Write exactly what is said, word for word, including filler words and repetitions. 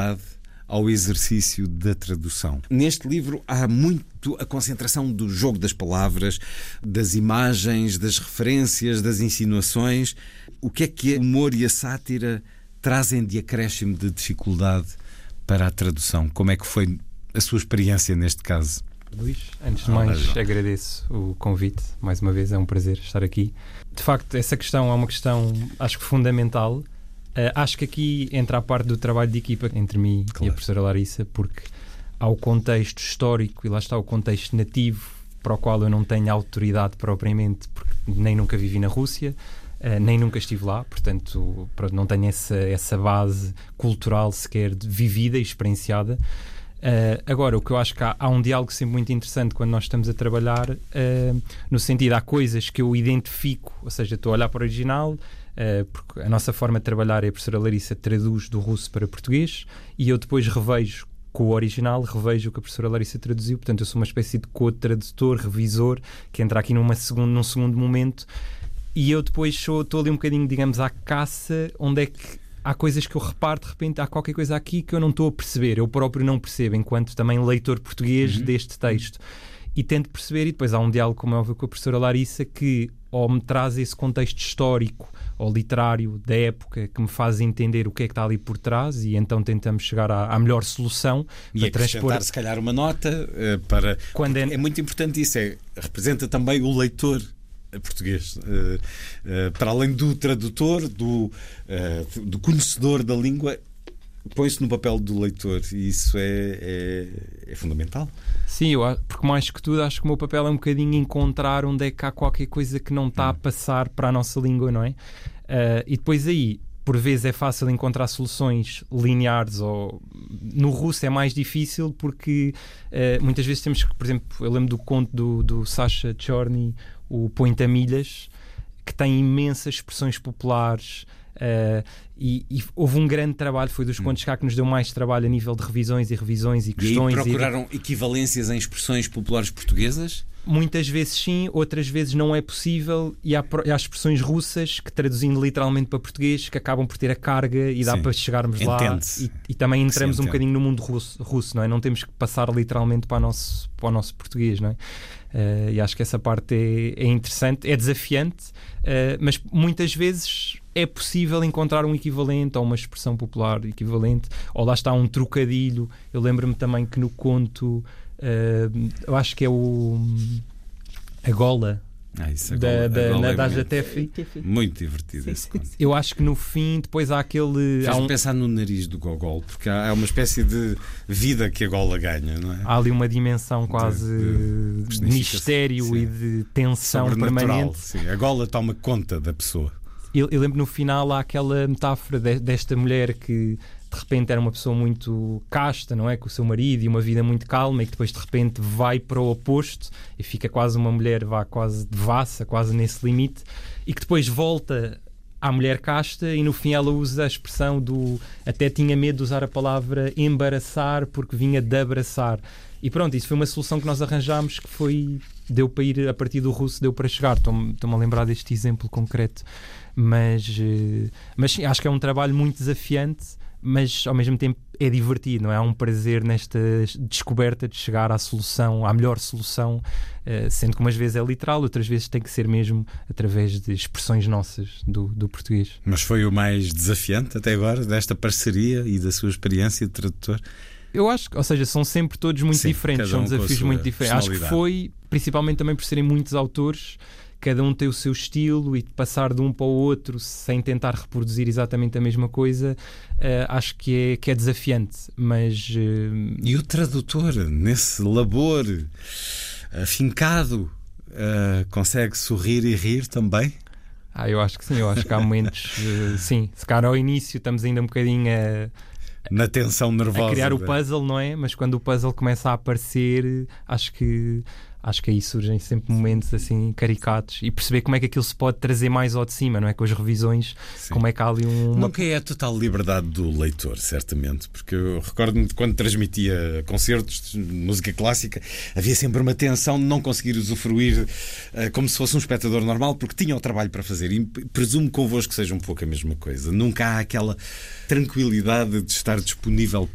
dificuldade ao exercício da tradução. Neste livro há muito a concentração do jogo das palavras, das imagens, das referências, das insinuações. O que é que o humor e a sátira trazem de acréscimo de dificuldade para a tradução? Como é que foi a sua experiência neste caso? Luís, antes de mais ah, agradeço o convite, mais uma vez é um prazer estar aqui. De facto, essa questão é uma questão, acho que fundamental. Uh, acho que aqui entra a parte do trabalho de equipa entre mim claro. e a professora Larissa, porque há o contexto histórico e lá está o contexto nativo para o qual eu não tenho autoridade propriamente, porque nem nunca vivi na Rússia, uh, nem nunca estive lá, portanto pronto, não tenho essa, essa base cultural sequer de vivida e experienciada. Uh, agora, o que eu acho que há, há um diálogo sempre muito interessante quando nós estamos a trabalhar, uh, no sentido, há coisas que eu identifico, ou seja, estou a olhar para o original, uh, porque a nossa forma de trabalhar é a professora Larissa traduz do russo para português e eu depois revejo com o original, revejo o que a professora Larissa traduziu, portanto eu sou uma espécie de co-tradutor, revisor, que entra aqui numa segundo, num segundo momento e eu depois sou, estou ali um bocadinho, digamos, à caça, onde é que há coisas que eu reparo, de repente há qualquer coisa aqui que eu não estou a perceber, eu próprio não percebo, enquanto também leitor português uhum. deste texto. E tento perceber, e depois há um diálogo, como é óbvio, com a professora Larissa, que ou me traz esse contexto histórico ou literário da época que me faz entender o que é que está ali por trás e então tentamos chegar à, à melhor solução. E acrescentar, se calhar, uma nota uh, para... Quando é... é muito importante isso, é, representa também o leitor português, uh, uh, para além do tradutor, do, uh, do conhecedor da língua, põe-se no papel do leitor e isso é, é, é fundamental. Sim, eu, porque mais que tudo acho que o meu papel é um bocadinho encontrar onde é que há qualquer coisa que não está hum. a passar para a nossa língua, não é? Uh, e depois aí, por vezes é fácil encontrar soluções lineares, ou no russo é mais difícil porque uh, muitas vezes temos que, por exemplo, eu lembro do conto do, do Sacha Chorny, o Pointamilhas, que tem imensas expressões populares uh, e, e houve um grande trabalho, foi dos contos cá que nos deu mais trabalho a nível de revisões e revisões e questões. E aí procuraram e... equivalências em expressões populares portuguesas? Muitas vezes sim, outras vezes não é possível e há, há expressões russas que, traduzindo literalmente para português, que acabam por ter a carga e dá sim. para chegarmos lá e, e também entramos um bocadinho no mundo russo, russo, não é? Não temos que passar literalmente para o nosso, para o nosso português, não é? Uh, e acho que essa parte é, é interessante, é desafiante, uh, mas muitas vezes é possível encontrar um equivalente ou uma expressão popular equivalente, ou lá está um trocadilho. Eu lembro-me também que no conto, uh, eu acho que é o a gola ah, isso, a da, gola, da, a gola na é Dasha Tefi. Muito divertido esse conto. Eu acho que no fim depois há aquele... Fez-me um... pensar no nariz do Gogol, porque há uma espécie de vida que a gola ganha, não é? Há ali uma dimensão quase de, de, de mistério sim. e de tensão permanente. Sim. A gola toma conta da pessoa. Eu, eu lembro no final há aquela metáfora de, desta mulher que de repente era uma pessoa muito casta, não é? Com o seu marido e uma vida muito calma e que depois de repente vai para o oposto e fica quase uma mulher vá quase devassa, quase nesse limite, e que depois volta à mulher casta e no fim ela usa a expressão do... até tinha medo de usar a palavra embaraçar porque vinha de abraçar. E pronto, isso foi uma solução que nós arranjámos que foi... deu para ir a partir do russo, deu para chegar. Estou-me, estou-me a lembrar deste exemplo concreto. Mas, mas sim, acho que é um trabalho muito desafiante, mas ao mesmo tempo é divertido, não é? Há um prazer nesta descoberta de chegar à solução, à melhor solução, sendo que umas vezes é literal, outras vezes tem que ser mesmo através de expressões nossas do, do português. Mas foi o mais desafiante até agora desta parceria e da sua experiência de tradutor? Eu acho que, ou seja, são sempre todos muito sim, diferentes, são um desafios muito diferentes. Acho que foi, principalmente também por serem muitos autores, cada um tem o seu estilo e passar de um para o outro sem tentar reproduzir exatamente a mesma coisa, uh, acho que é, que é desafiante. Mas, uh... E o tradutor, nesse labor afincado, uh, consegue sorrir e rir também? Ah, eu acho que sim, eu acho que há momentos, uh, sim, se calhar ao início estamos ainda um bocadinho a... na tensão nervosa, a criar o puzzle, não é? Mas quando o puzzle começa a aparecer, acho que acho que aí surgem sempre momentos assim caricatos e perceber como é que aquilo se pode trazer mais ao de cima, não é? Com as revisões, sim. Como é que há ali um... Nunca é a total liberdade do leitor, certamente, porque eu recordo-me de quando transmitia concertos de música clássica, havia sempre uma tensão de não conseguir usufruir uh, como se fosse um espectador normal, porque tinha o trabalho para fazer, e presumo convosco que seja um pouco a mesma coisa. Nunca há aquela tranquilidade de estar disponível